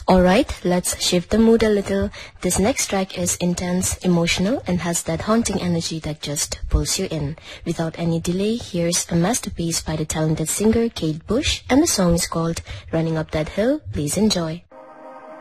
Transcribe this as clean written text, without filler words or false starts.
Alright, let's shift the mood a little. This next track is intense, emotional, and has that haunting energy that just pulls you in. Without any delay, here's a masterpiece by the talented singer Kate Bush, and the song is called Running Up That Hill. Please enjoy.